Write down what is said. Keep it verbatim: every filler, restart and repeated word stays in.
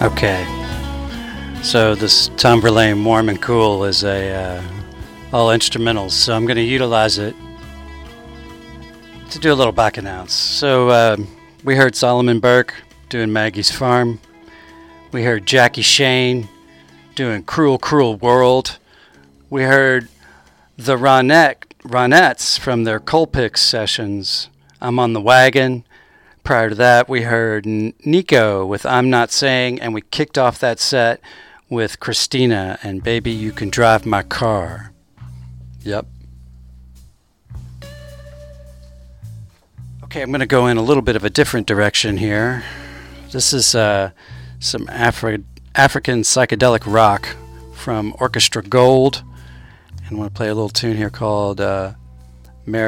Okay, so this Tom Verlaine Warm and Cool is a uh, all instrumentals, so I'm going to utilize it to do a little back announce. So uh, we heard Solomon Burke doing Maggie's Farm. We heard Jackie Shane doing Cruel, Cruel World. We heard the Ronette, Ronettes from their Colpix sessions, I'm on the Wagon. Prior to that, we heard Nico with I'm Not Saying, and we kicked off that set with Christina and Baby You Can Drive My Car. Yep. Okay, I'm going to go in a little bit of a different direction here. This is uh, some Afri- African psychedelic rock from Orchestra Gold. And I want to play a little tune here called uh,